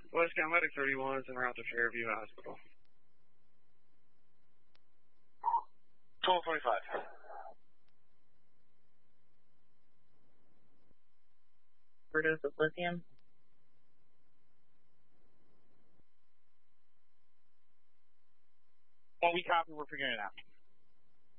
Westbound Medic 31 is en route to Fairview Hospital. 1225. Overdose of lithium. Well, we copy. We're figuring it out.